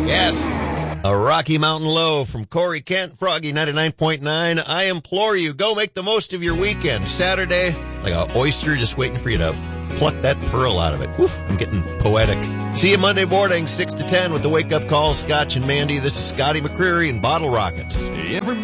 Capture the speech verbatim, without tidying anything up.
Yes. A Rocky Mountain Low from Corey Kent, Froggy ninety-nine point nine. I implore you, go make the most of your weekend. Saturday, like an oyster just waiting for you to pluck that pearl out of it. Oof, I'm getting poetic. See you Monday morning, six to ten with the Wake Up Call, Scotch and Mandy. This is Scotty McCreery and Bottle Rockets. Every